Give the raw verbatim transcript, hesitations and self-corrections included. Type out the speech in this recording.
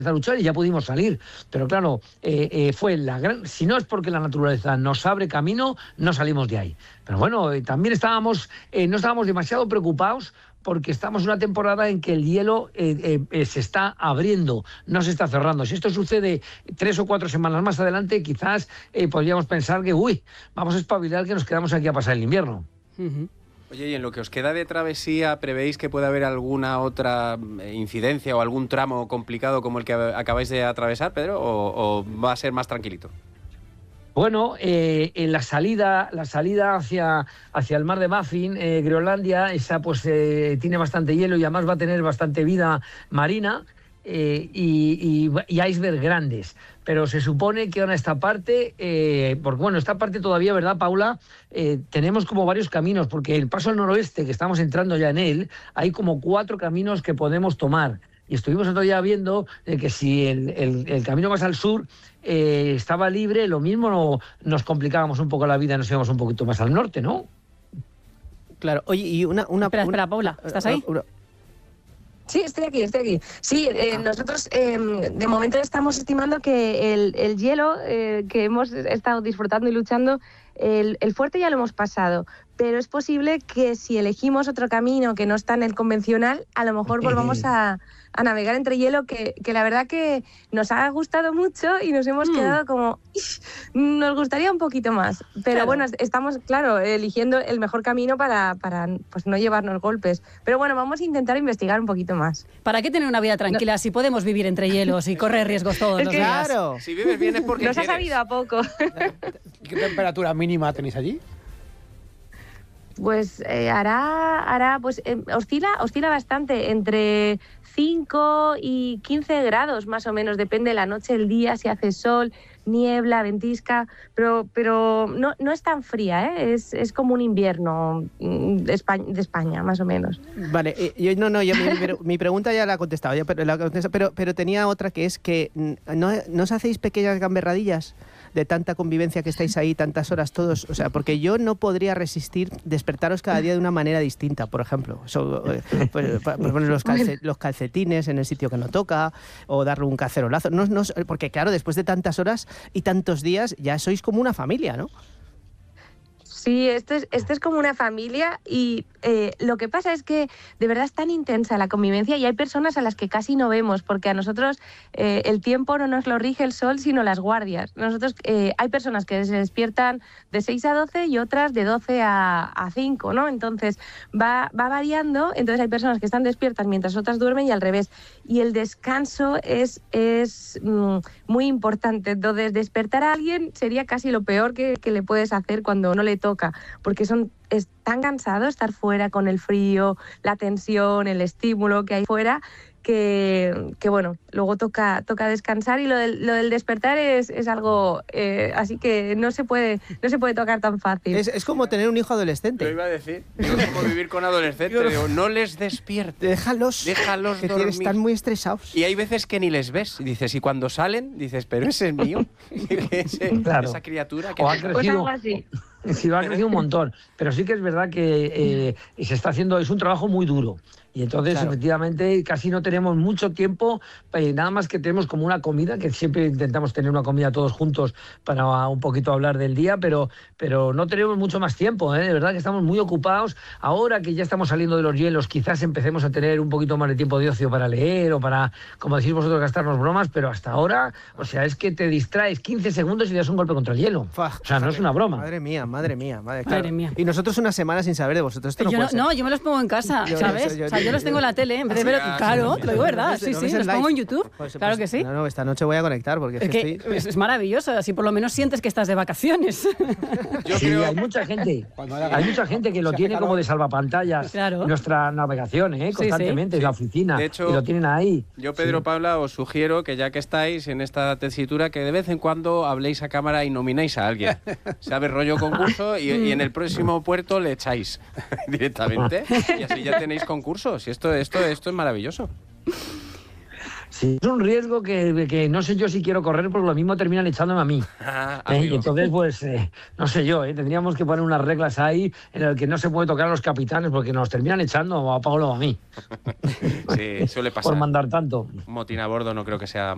a luchar y ya pudimos salir. Pero claro, eh, eh, fue la gran... Si no es porque la naturaleza nos abre camino, no salimos de ahí. Pero bueno, eh, también estábamos, eh, no estábamos demasiado preocupados porque estamos en una temporada en que el hielo eh, eh, eh, se está abriendo, no se está cerrando. Si esto sucede tres o cuatro semanas más adelante, quizás eh, podríamos pensar que, uy, vamos a espabilar que nos quedamos aquí a pasar el invierno. Uh-huh. Oye, y en lo que os queda de travesía, ¿prevéis que pueda haber alguna otra incidencia o algún tramo complicado como el que acabáis de atravesar, Pedro, o, o va a ser más tranquilito? Bueno, eh, en la salida, la salida hacia, hacia el mar de Baffin, eh, Groenlandia, esa pues eh, tiene bastante hielo y además va a tener bastante vida marina. Eh, y, y, y icebergs grandes, pero se supone que en esta parte, eh, porque bueno, esta parte todavía, ¿verdad, Paula? Eh, tenemos como varios caminos, porque el paso al noroeste, que estamos entrando ya en él, hay como cuatro caminos que podemos tomar. Y estuvimos otro día viendo eh, que si el, el, el camino más al sur eh, estaba libre, lo mismo no, nos complicábamos un poco la vida y nos íbamos un poquito más al norte, ¿no? Claro, oye, y una... una espera, una, espera, Paula, ¿estás ahí? Una, una, Sí, estoy aquí, estoy aquí. Sí, eh, nosotros eh, de momento estamos estimando que el, el hielo eh, que hemos estado disfrutando y luchando, el, el fuerte ya lo hemos pasado, pero es posible que si elegimos otro camino que no está en el convencional, a lo mejor volvamos a, a navegar entre hielo, que, que la verdad que nos ha gustado mucho y nos hemos mm. quedado como, nos gustaría un poquito más. Pero claro, bueno, estamos, claro, eligiendo el mejor camino para, para pues, no llevarnos golpes. Pero bueno, vamos a intentar investigar un poquito más. ¿Para qué tener una vida tranquila no. si podemos vivir entre hielos y correr riesgos todos es los que, días? Claro. Si vives bien es porque nos quieres. ha sabido a poco. ¿Qué temperatura mínima tenéis allí? Pues eh, hará, hará pues eh, oscila, oscila bastante, entre cinco y quince grados más o menos, depende de la noche, el día, si hace sol, niebla, ventisca, pero, pero no, no es tan fría, ¿eh? es, es como un invierno de España, de España, más o menos. Vale, eh, yo, no, no, yo, mi, mi pregunta ya la he contestado, ya, pero, la contestado pero, pero tenía otra que es que ¿no, no os hacéis pequeñas gamberradillas de tanta convivencia que estáis ahí tantas horas todos? O sea, porque yo no podría resistir despertaros cada día de una manera distinta, por ejemplo. So, eh, pues, pues, poner los, calce, los calcetines en el sitio que no toca, o darle un cacerolazo. No, no, porque claro, después de tantas horas y tantos días, ya sois como una familia, ¿no? Sí, esto es, esto es como una familia y eh, lo que pasa es que de verdad es tan intensa la convivencia y hay personas a las que casi no vemos porque a nosotros eh, el tiempo no nos lo rige el sol sino las guardias. Nosotros eh, hay personas que se despiertan de seis a doce y otras de doce a cinco, ¿no? Entonces va, va variando, entonces hay personas que están despiertas mientras otras duermen y al revés. Y el descanso es, es mm, muy importante. Entonces despertar a alguien sería casi lo peor que, que le puedes hacer cuando no le toca, porque son es tan cansado estar fuera con el frío, la tensión, el estímulo que hay fuera, que, que bueno, luego toca, toca descansar y lo del, lo del despertar es, es algo eh, así que no se puede no se puede tocar tan fácil. Es, es como tener un hijo adolescente. Lo iba a decir, es como vivir con adolescentes. Digo, no les despiertes. Déjalos, déjalos que dormir. Están muy estresados. Y hay veces que ni les ves. Y dices, y cuando salen, dices, pero ese es mío. ese, claro. Esa criatura que... O ha crecido, pues algo así. Sí, va a crecer un montón, pero sí que es verdad que eh, se está haciendo, es un trabajo muy duro. Y entonces, claro, efectivamente, casi no tenemos mucho tiempo, eh, nada más que tenemos como una comida, que siempre intentamos tener una comida todos juntos para un poquito hablar del día, pero, pero no tenemos mucho más tiempo, ¿eh? De verdad que estamos muy ocupados. Ahora que ya estamos saliendo de los hielos, quizás empecemos a tener un poquito más de tiempo de ocio para leer o para, como decís vosotros, gastarnos bromas, pero hasta ahora, o sea, es que te distraes quince segundos y le das un golpe contra el hielo. Fua, o sea, no madre, es una broma. Madre mía, madre mía. Madre, claro. madre mía. Y nosotros una semana sin saber de vosotros. Esto no, yo puede no, ser. no, yo me los pongo en casa, yo, ¿sabes? Yo, yo, o sea, yo los tengo en la tele, en vez de sí, ver... ah, Claro, sí, te lo digo verdad, sí, no sí, los pongo en YouTube, pues, claro pues, que sí. No, no, esta noche voy a conectar porque es, es que que estoy... es, es maravilloso, así por lo menos sientes que estás de vacaciones. Yo sí, creo... hay mucha gente, hay mucha gente que lo tiene como de salvapantallas, claro, nuestra navegación, ¿eh? Constantemente, sí, sí. en la oficina, de hecho, y lo tienen ahí. Yo, Pedro, sí. Paula, os sugiero que ya que estáis en esta tesitura, que de vez en cuando habléis a cámara y nominéis a alguien. ¿Sabes? Rollo concurso y, y en el próximo puerto le echáis directamente y así ya tenéis concursos. Y esto, esto, esto es maravilloso. Sí, es un riesgo que, que no sé yo si quiero correr porque lo mismo terminan echándome a mí. Ah, ¿eh? Y entonces, pues, eh, no sé yo, ¿eh? tendríamos que poner unas reglas ahí en las que no se puede tocar a los capitanes porque nos terminan echando a Pablo o a mí. Sí, suele pasar. Por mandar tanto. Un motín a bordo no creo que sea